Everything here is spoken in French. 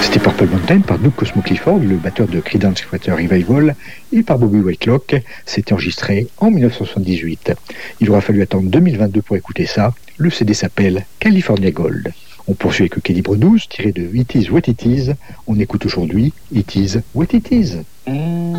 C'était Purple Mountain par Doug Cosmo Clifford, le batteur de Creedence Clearwater Revival, et par Bobby Whitelock. C'était enregistré en 1978. Il aura fallu attendre 2022 pour écouter ça. Le CD s'appelle California Gold. On poursuit avec le calibre 12, tiré de It Is What It Is. On écoute aujourd'hui It Is What It Is.